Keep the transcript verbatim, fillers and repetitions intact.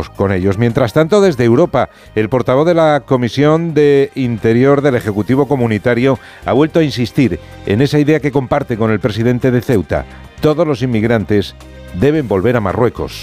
diálogos con ellos. Mientras tanto, desde Europa, el portavoz de la Comisión de Interior del Ejecutivo Comunitario ha vuelto a insistir en esa idea que comparte con el presidente de Ceuta. Todos los inmigrantes deben volver a Marruecos.